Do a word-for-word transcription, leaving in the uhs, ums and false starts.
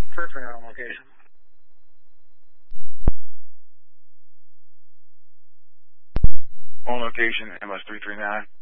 Perfect on location. On location, M S three three nine.